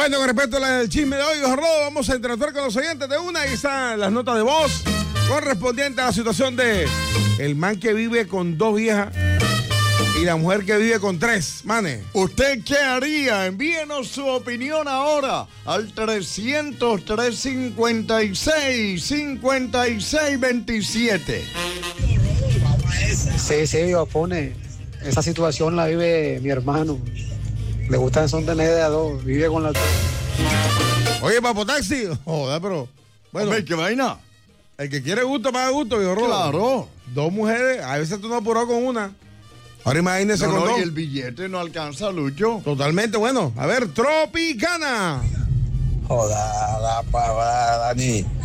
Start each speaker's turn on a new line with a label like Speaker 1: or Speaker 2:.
Speaker 1: Bueno, con respecto al chisme de hoy, Jorge, vamos a interactuar con los oyentes de una. Ahí están las notas de voz correspondientes a la situación de el man que vive con 2 viejas y la mujer que vive con 3, manes.
Speaker 2: ¿Usted qué haría? Envíenos su opinión ahora al 300-356-5627.
Speaker 3: Sí, opone. Esa situación la vive mi hermano. Le gustan son tener de a 2, vive con las 2.
Speaker 1: Oye, papo taxi, joder, pero bueno.
Speaker 2: Hombre, ¿qué vaina?
Speaker 1: El que quiere gusto, más gusto, viejo Rodo.
Speaker 2: Claro.
Speaker 1: 2 mujeres, a veces tú no apuró con una. Ahora imagínese con 2.
Speaker 2: Y el billete no alcanza, Lucho.
Speaker 1: Totalmente, bueno. A ver, Tropicana.
Speaker 4: Joda, Dani.